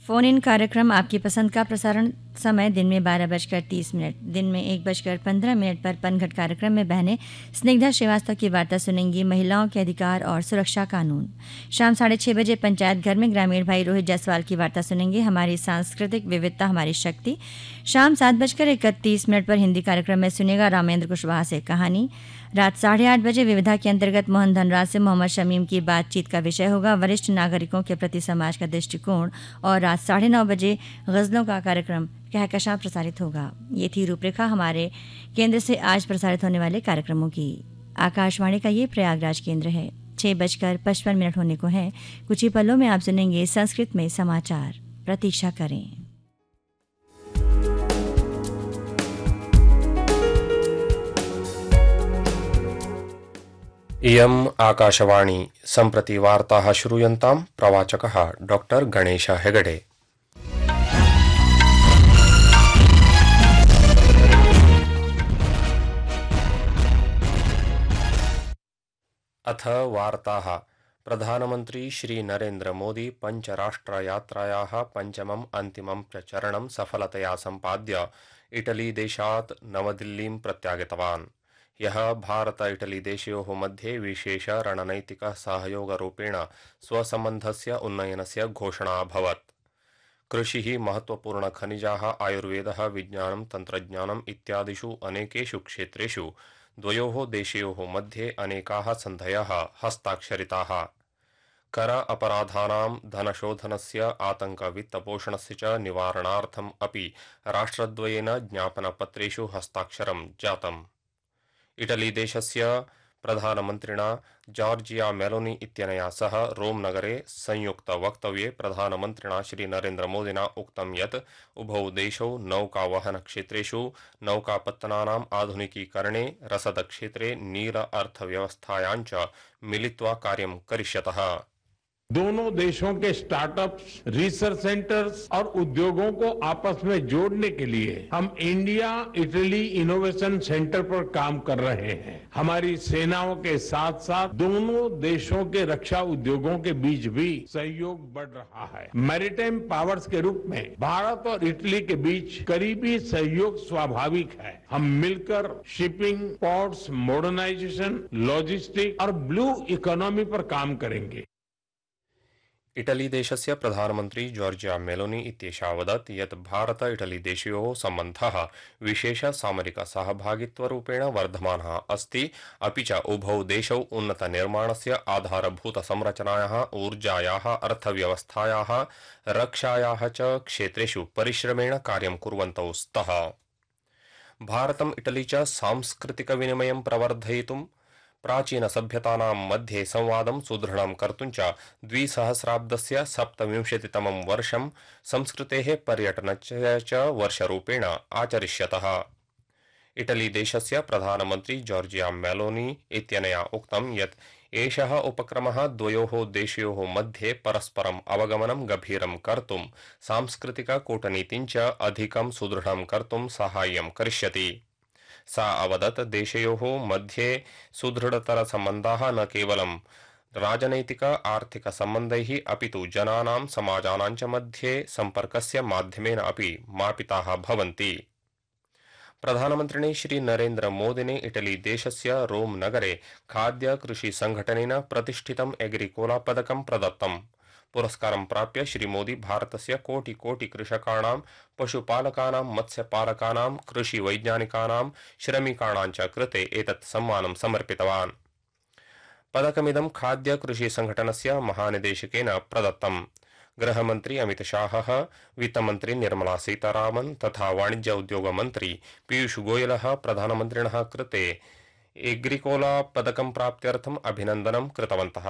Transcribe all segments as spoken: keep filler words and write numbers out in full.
Phone इन कार्यक्रम आपकी पसंद का प्रसारण समय दिन में बारह बजकर तीस मिनट, दिन में एक बजकर पंद्रह मिनट पर पनघट कार्यक्रम में बहनें स्निग्धा श्रीवास्तव की वार्ता सुनेंगी महिलाओं के अधिकार और सुरक्षा कानून। शाम साढ़े छः बजे पंचायत घर में ग्रामीण भाई रोहित जायसवाल की वार्ता सुनेंगे हमारी सांस्कृतिक विविधता हमारी शक्ति। शाम सात बजकर इकतीस मिनट पर हिंदी कार्यक्रम में सुनेगा रामेंद्र कुशवाहा से कहानी। रात साढ़े आठ बजे विविधा के अंतर्गत मोहन धनराज से मोहम्मद शमीम की बातचीत का विषय होगा वरिष्ठ नागरिकों के प्रति समाज का दृष्टिकोण। और रात साढ़े नौ बजे गज़लों का कार्यक्रम कहकशां प्रसारित होगा। ये थी रूपरेखा हमारे केंद्र से आज प्रसारित होने वाले कार्यक्रमों की। आकाशवाणी का ये प्रयागराज केंद्र है। छः बजकर पचपन मिनट होने को है। कुछ ही पलों में आप सुनेंगे संस्कृत में समाचार। प्रतीक्षा करें। इयम् आकाशवाणी सम्प्रति वार्ताः श्रूयन्ताम् प्रवाचकः डॉक्टर गणेश हेगडे। अथ वार्ताः। प्रधानमन्त्री श्री नरेन्द्र मोदी पञ्चराष्ट्रयात्रायाः पञ्चमम् अन्तिमं चरणं सफलतया सम्पाद्य इटली देशात् नवदिल्लीं प्रत्यागतवान्। यह भारत इटली देशयोः मध्ये विशेष रणनैतिक सहयोगरूपेण स्वसम्बन्धस्य उन्नयनस्य घोषणा अभवत्। कृषिः महत्वपूर्णखनिजाः आयुर्वेदः विज्ञानं तन्त्रज्ञानम् इत्यादिषु अनेकेषु क्षेत्रेषु द्वयोः देशयोः मध्ये अनेकाः सन्धयः हस्ताक्षरिताः। कर अपराधानां धनशोधनस्य आतङ्कवित्तपोषणस्य च निवारणार्थम् अपि राष्ट्रद्वयेन ज्ञापनपत्रेषु हस्ताक्षरं जातम्। इटली देशस्य प्रधानमन्त्रिणा जॉर्जिया मेलोनी इत्यनया सह रोम नगरे संयुक्त वक्तव्ये प्रधानमन्त्रिणा श्री नरेन्द्र मोदिना उक्तं यत् उभौ देशौ नौकावहन क्षेत्रेषु नौकापत्तनानाम् आधुनिकीकरणे रसदक्षेत्रे नीर अर्थव्यवस्थायां च मिलित्वा कार्यं करिष्यतः। दोनों देशों के स्टार्टअप्स, रिसर्च सेंटर्स और उद्योगों को आपस में जोड़ने के लिए हम इंडिया इटली इनोवेशन सेंटर पर काम कर रहे हैं। हमारी सेनाओं के साथ साथ दोनों देशों के रक्षा उद्योगों के बीच भी सहयोग बढ़ रहा है। मैरीटाइम पावर्स के रूप में भारत और इटली के बीच करीबी सहयोग स्वाभाविक है। हम मिलकर शिपिंग, पोर्ट्स, मॉडर्नाइजेशन, लॉजिस्टिक और ब्लू इकोनॉमी पर काम करेंगे। इटली देशस्य प्रधानमन्त्री जॉर्जिया मेलोनी इत्येषा वदत् यत् भारत इटली देशयोः सम्बन्धः विशेष सामरिक सहभागित्वरूपेण वर्धमानः अस्ति, अपि च उभौ देशौ उन्नतनिर्माणस्य आधारभूतसंरचनायाः, ऊर्जायाः, अर्थव्यवस्थायाः, रक्षायाः च क्षेत्रेषु परिश्रमेण कार्यं कुर्वन्तौ स्तः। भारतम् इटली च सांस्कृतिकविनिमयं प्रवर्धयितुं प्राचीनसभ्यतानां मध्ये संवादं सुदृढं कर्तुं च द्विसहस्राब्दस्य सप्तविंशतितमं वर्षं संस्कृतेः पर्यटनस्य च वर्षरूपेण आचरिष्यतः। इटली देशस्य प्रधानमन्त्री जॉर्जिया मेलोनी इत्यनया उक्तं यत् एषः उपक्रमः द्वयोः देशयोः मध्ये परस्परम् अवगमनं गभीरं कर्तुं सांस्कृतिककूटनीतिं च अधिकं सुदृढं कर्तुं साहाय्यं करिष्यति। सा अवदत् देशयोः मध्ये सुदृढतरसम्बन्धाः न केवलं राजनैतिक आर्थिक सम्बन्धैः अपितु जनानां समाजानां च मध्ये सम्पर्कस्य माध्यमेन अपि मापिताः भवन्ति। प्रधानमन्त्रिणे श्री नरेन्द्र मोदिने इटली देशस्य रोम नगरे खाद्य कृषि संघटनेन प्रतिष्ठितम् एग्रिकोला पदकं प्रदत्तम्। पुरस्कारं प्राप्य श्री मोदी भारतस्य कोटि कोटि कृषकाणां, पशुपालकानां, मत्स्यपालकानां, कृषिवैज्ञानिकानां, श्रमिकाणां च कृते एतत् सम्मानं समर्पितवान्। पदकमिदं खाद्य कृषि संघटनस्य महानिदेशकेन प्रदत्तम्। गृहमन्त्री अमित शाहः, वित्तमन्त्री निर्मला सीतारामन् तथा वाणिज्य उद्योग मन्त्री पीयूष गोयलः प्रधानमन्त्रिणः कृते एग्रिकोला पदकं प्राप्त्यर्थम् अभिनन्दनं कृतवन्तः।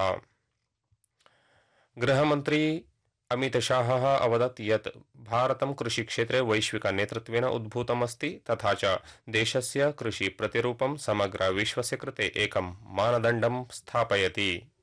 गृहमन्त्री अमित शाहः अवदत् यत् भारतं कृषिक्षेत्रे वैश्विकनेतृत्वेन उद्भूतमस्ति तथा च देशस्य कृषिप्रतिरूपं समग्र विश्वस्य कृते एकं मानदण्डं स्थापयति।